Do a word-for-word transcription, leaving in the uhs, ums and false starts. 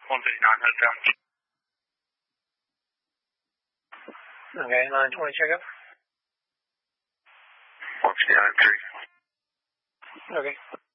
one thirty-nine Hotel. Okay, nine twenty checkup. one fifty-nine three. Okay.